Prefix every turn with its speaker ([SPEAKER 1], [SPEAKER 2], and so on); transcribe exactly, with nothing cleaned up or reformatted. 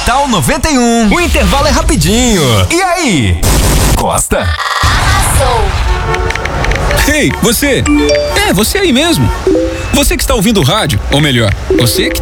[SPEAKER 1] Natal noventa e um. O intervalo é rapidinho. E aí? Gosta?
[SPEAKER 2] Arrasou.
[SPEAKER 3] Ei, você! É, você aí mesmo. Você que está ouvindo o rádio, ou melhor, você que